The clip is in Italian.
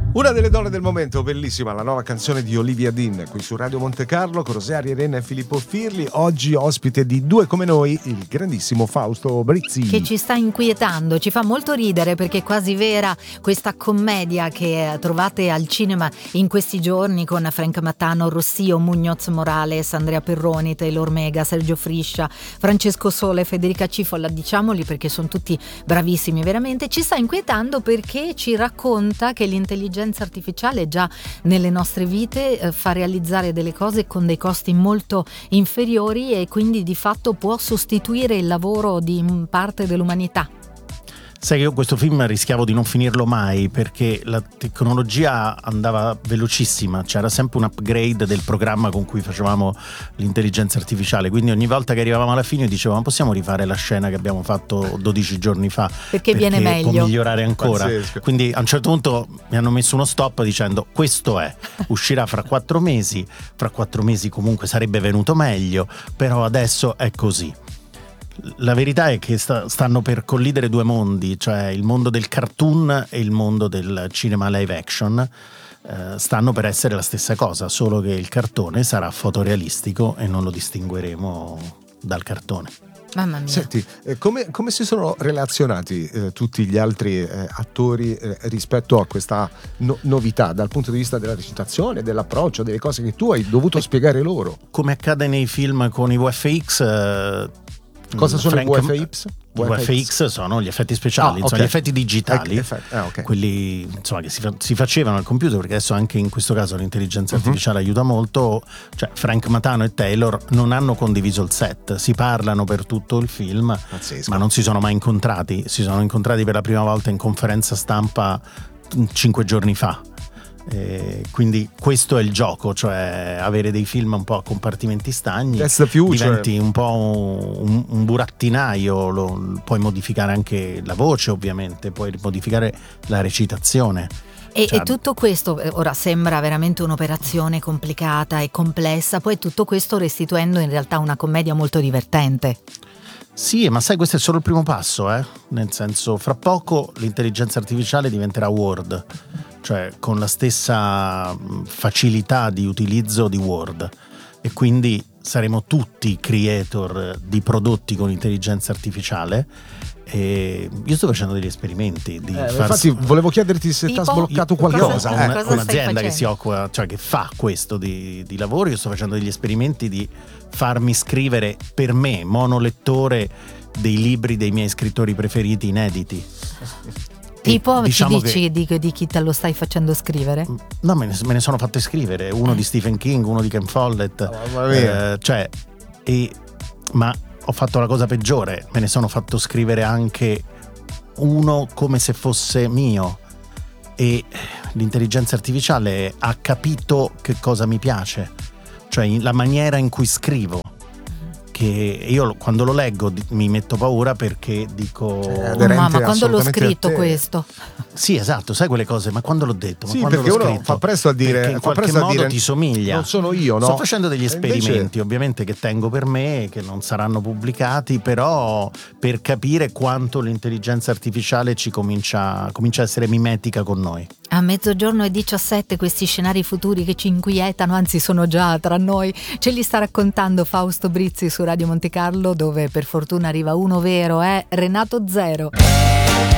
Una delle donne del momento, bellissima, la nuova canzone di Olivia Dean qui su Radio Monte Carlo con Rosaria Renna e Filippo Firli. Oggi ospite di Due come noi, il grandissimo Fausto Brizzi, che ci sta inquietando, ci fa molto ridere perché è quasi vera questa commedia che trovate al cinema in questi giorni con Frank Mattano, Rossio, Muñoz Morales, Andrea Perroni, Taylor Mega, Sergio Friscia, Francesco Sole, Federica Cifolla, diciamoli perché sono tutti bravissimi veramente. Ci sta inquietando perché ci racconta che l'intelligenza artificiale già nelle nostre vite fa realizzare delle cose con dei costi molto inferiori e quindi di fatto può sostituire il lavoro di parte dell'umanità. Sai che io questo film rischiavo di non finirlo mai perché la tecnologia andava velocissima, c'era sempre un upgrade del programma con cui facevamo l'intelligenza artificiale, quindi ogni volta che arrivavamo alla fine dicevamo possiamo rifare la scena che abbiamo fatto 12 giorni fa perché viene meglio, può migliorare ancora. Pazzesco. Quindi a un certo punto mi hanno messo uno stop dicendo questo uscirà fra 4 mesi comunque sarebbe venuto meglio, però adesso è così. La verità è che stanno per collidere due mondi, cioè il mondo del cartoon e il mondo del cinema live action. Stanno per essere la stessa cosa, solo che il cartone sarà fotorealistico e non lo distingueremo dal cartone. Mamma mia. Senti, come si sono relazionati tutti gli altri attori rispetto a questa novità dal punto di vista della recitazione, dell'approccio, delle cose che tu hai dovuto spiegare loro? Come accade nei film con i VFX. Cosa sono i VFX? I VFX sono gli effetti speciali, okay. Gli effetti digitali, okay. quelli insomma, che si facevano al computer, perché adesso anche in questo caso l'intelligenza artificiale aiuta molto. Cioè Frank Matano e Taylor non hanno condiviso il set, si parlano per tutto il film, pazzesco, ma non si sono mai incontrati. Si sono incontrati per la prima volta in conferenza stampa 5 giorni fa. Quindi questo è il gioco, cioè avere dei film un po' a compartimenti stagni. That's the future. Diventi un po' un burattinaio, puoi modificare anche la voce, ovviamente puoi modificare la recitazione. E tutto questo ora sembra veramente un'operazione complicata e complessa, poi tutto questo restituendo in realtà una commedia molto divertente. Sì, ma sai, questo è solo il primo passo, nel senso, fra poco l'intelligenza artificiale diventerà Word, cioè con la stessa facilità di utilizzo di Word, e quindi saremo tutti creator di prodotti con intelligenza artificiale. E io sto facendo degli esperimenti infatti volevo chiederti se ti ha sbloccato qualcosa. Un'azienda che si occupa, cioè che fa questo di lavoro. Io sto facendo degli esperimenti di farmi scrivere per me, monolettore, dei libri dei miei scrittori preferiti inediti. Tipo, diciamo ci dici di chi te lo stai facendo scrivere? No, me ne sono fatto scrivere uno di Stephen King, uno di Ken Follett, ma ho fatto la cosa peggiore, me ne sono fatto scrivere anche uno come se fosse mio, e l'intelligenza artificiale ha capito che cosa mi piace, cioè la maniera in cui scrivo, che io quando lo leggo mi metto paura perché dico ma quando l'ho scritto questo? Sì, esatto, sai quelle cose, ma quando l'ho detto? Ma sì, quando perché l'ho uno scritto? fa presto a dire, perché in qualche modo ti somiglia. Non sono io, no? Sto facendo degli esperimenti, invece, ovviamente, che tengo per me, che non saranno pubblicati, però per capire quanto l'intelligenza artificiale comincia a essere mimetica con noi. A 12:17 questi scenari futuri che ci inquietano, anzi sono già tra noi, ce li sta raccontando Fausto Brizzi su Radio Monte Carlo, dove per fortuna arriva uno vero, Renato Zero.